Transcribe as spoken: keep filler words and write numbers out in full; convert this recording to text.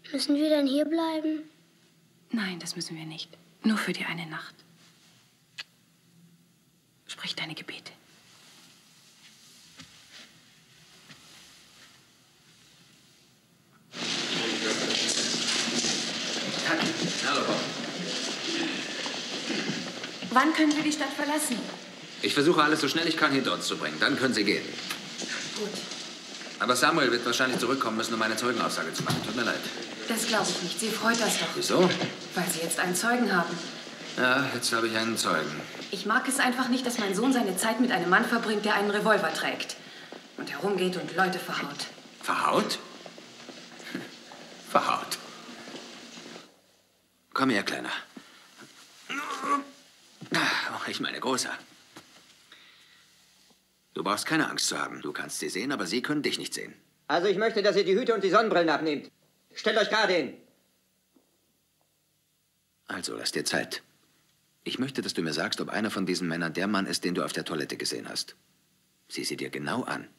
Müssen wir dann hier bleiben? Nein, das müssen wir nicht. Nur für die eine Nacht. Sprich deine Gebete. Hallo, Bob. Wann können wir die Stadt verlassen? Ich versuche alles so schnell ich kann hinter uns zu bringen. Dann können Sie gehen. Gut. Aber Samuel wird wahrscheinlich zurückkommen müssen, um eine Zeugenaussage zu machen. Tut mir leid. Das glaube ich nicht. Sie freut das doch. Wieso? Weil Sie jetzt einen Zeugen haben. Ja, jetzt habe ich einen Zeugen. Ich mag es einfach nicht, dass mein Sohn seine Zeit mit einem Mann verbringt, der einen Revolver trägt. Und herumgeht und Leute verhaut. Verhaut? Verhaut. Komm her, Kleiner. Oh, ich meine, Großer. Du brauchst keine Angst zu haben. Du kannst sie sehen, aber sie können dich nicht sehen. Also ich möchte, dass ihr die Hüte und die Sonnenbrillen abnehmt. Stellt euch gerade hin. Also, lass dir Zeit. Ich möchte, dass du mir sagst, ob einer von diesen Männern der Mann ist, den du auf der Toilette gesehen hast. Sieh sie dir genau an.